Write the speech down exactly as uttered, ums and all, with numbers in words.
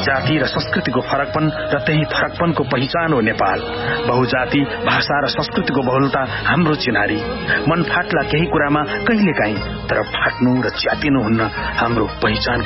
जाति र संस्कृतिको फरकपन र त्यही फरकपनको पहिचान हो नेपाल। बहुजाति भाषा र संस्कृतिको बहुलता हाम्रो चिनारी। मन फाट्ला केही कुरामा कहिलेकाहीँ, तर फाट्नु र च्यातिनु हुन्न हाम्रो पहिचान।